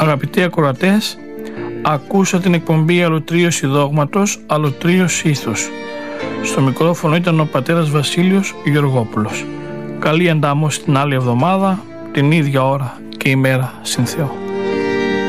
Αγαπητοί ακροατές, ακούσα την εκπομπή Αλωτρίωση Δόγματος, Αλωτρίωση Ήθους. Στο μικρόφωνο ήταν ο πατέρας Βασίλειος Γεωργόπουλος. Καλή εντάμωση την άλλη εβδομάδα, την ίδια ώρα και ημέρα συν Θεό.